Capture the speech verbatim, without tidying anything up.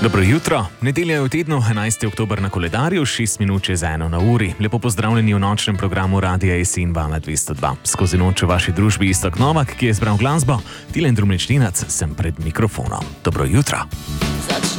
Dobro jutro, nedelja je v tednu, enajsti oktober na koledarju, šest minut čez eno na uri. Lepo pozdravljeni v nočnem programu Radia Jesen Vala dvesto dva. Skozi noč v vaši družbi Iztok Novak, ki je izbral glasbo, Tilen Drumlečninac, sem pred mikrofonom. Dobro jutro.